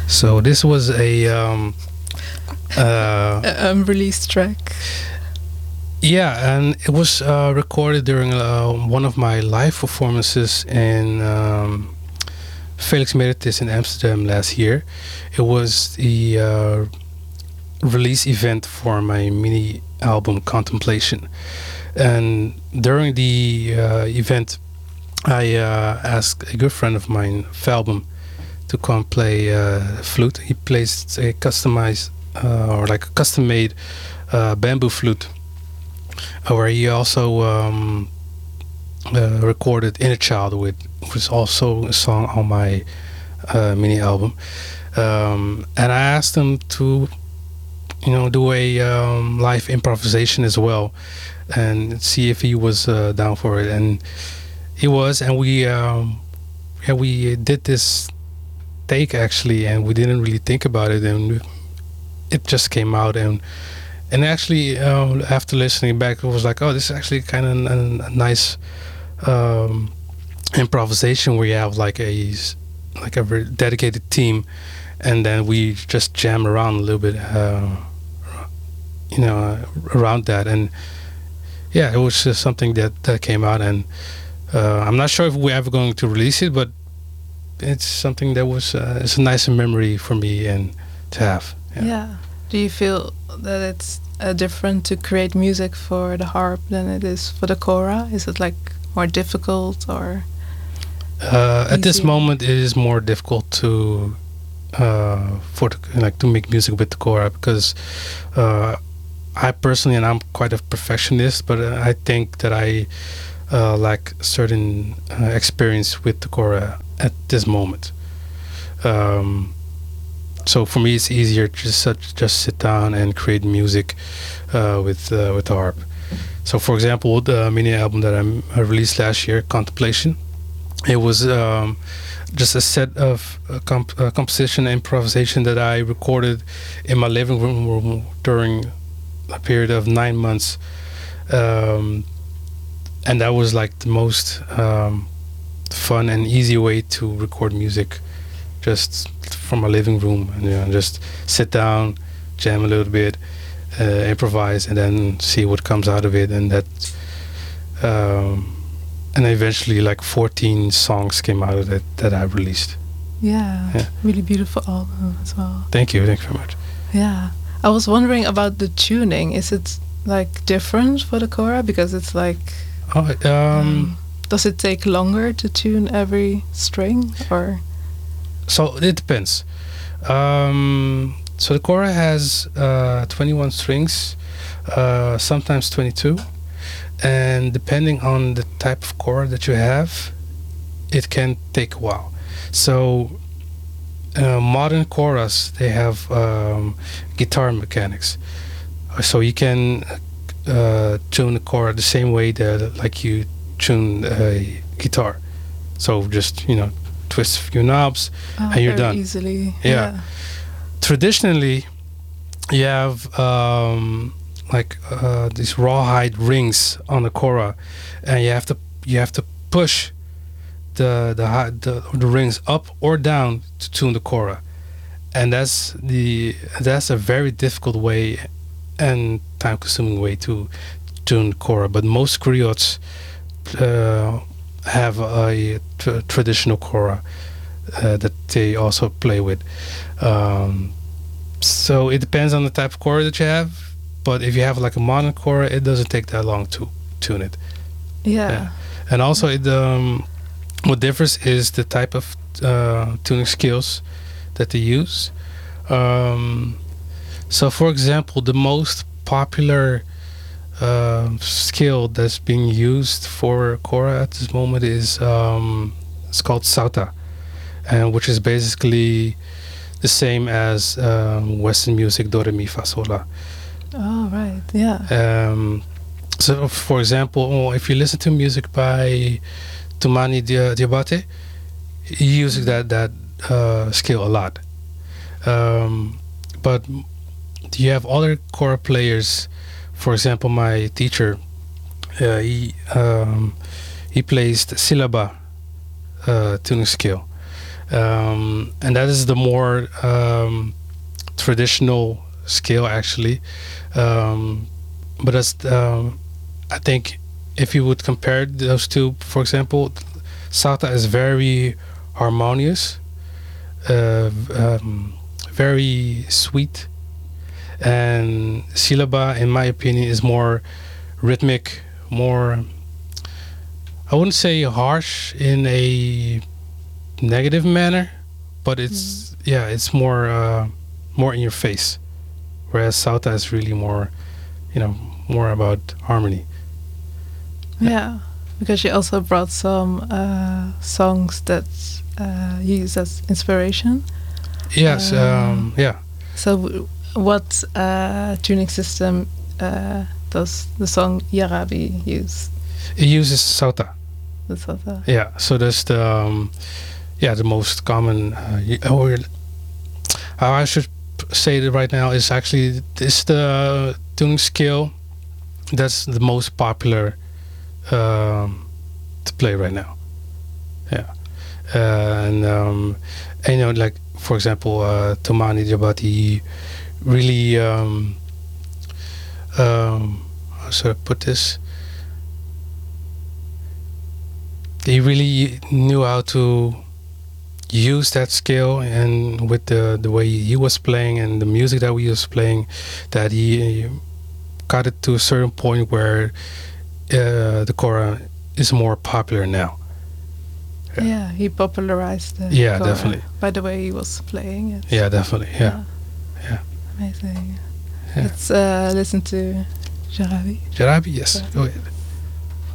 So this was Unreleased track. yeah, and it was recorded during one of my live performances in Felix Meritis in Amsterdam last year. It was the release event for my mini album Contemplation, and during the event, I asked a good friend of mine, Falbum, to come play flute. He plays a customized or like a custom-made bamboo flute, where he also recorded Inner Child with, which is also a song on my mini album. And I asked him to, do a live improvisation as well, and see if he was down for it. And he was, and we did this take actually, and we didn't really think about it, and it just came out. And actually, after listening back, it was like, oh, this is actually kind of a nice improvisation where you have like a very dedicated team, and then we just jam around a little bit, around that. And yeah, it was just something that came out, and I'm not sure if we're ever going to release it, but it's something that was it's a nice memory for me and to have. Yeah. Do you feel that it's different to create music for the harp than it is for the kora? Is it like more difficult or? At this moment, it is more difficult to to make music with the kora, because I personally, and I'm quite a perfectionist, but I think that I lack certain experience with the kora at this moment. So for me, it's easier to just sit down and create music with the harp. So, for example, the mini album that I released last year, Contemplation, it was just a set of composition and improvisation that I recorded in my living room during a period of 9 months, and that was like the most fun and easy way to record music, just from my living room, and just sit down, jam a little bit, improvise, and then see what comes out of it. And that and eventually like 14 songs came out of it that I released. Yeah, really beautiful album as well. Thank you very much. Yeah, I was wondering about the tuning. Is it like different for the kora, because it's like does it take longer to tune every string, or? So it depends. So the kora has 21 strings, sometimes 22, and depending on the type of kora that you have, it can take a while. So modern koras, they have guitar mechanics, so you can tune the kora the same way that like you tune a guitar. So just twist a few knobs and you're done easily. Yeah. Traditionally, you have these rawhide rings on the kora, and you have to push the rings up or down to tune the kora, and that's a very difficult way and time-consuming way to tune kora. But most griots have a traditional kora that they also play with. So it depends on the type of kora that you have, but if you have like a modern kora, it doesn't take that long to tune it. Yeah. And also what differs is the type of tuning skills that they use. So for example, the most popular skill that's being used for kora at this moment is it's called sauta, and which is basically the same as Western music, do re mi fa sol la. Oh right, yeah. So for example, if you listen to music by Toumani Diabaté, he uses that skill a lot. But you have other kora players. For example, my teacher, he plays the syllaba tuning skill, and that is the more traditional scale actually. But that's I think if you would compare those two, for example, Sauta is very harmonious, very sweet, and Silaba, in my opinion, is more rhythmic, more, I wouldn't say harsh in a negative manner, but it's it's more more in your face, whereas Sauta is really more, more about harmony. Yeah, because you also brought some songs that you use as inspiration. Yes, yeah. So, what tuning system does the song Yarabi use? It uses Sauta. The Sauta. Yeah, so that's the the most common. Or how I should say it right now is actually this the tuning scale that's the most popular to play right now. Yeah, and like for example, Tomani Jabati really how should I put this? He really knew how to use that scale, and with the way he was playing and the music that he was playing, that he got it to a certain point where the kora is more popular now. Yeah, he popularized the kora definitely by the way he was playing it. Yeah, definitely. Yeah. Amazing. Yeah. Let's listen to Jarabi. Jarabi, yes. Go ahead.